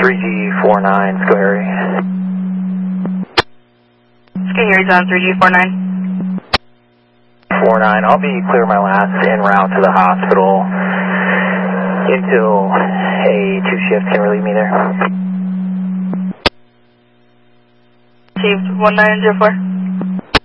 3G49, Sco Harry. Sco Harry's on 3G49. 49, I'll be clear my last en route to the hospital until a 2 shift can relieve me there. Received 1904.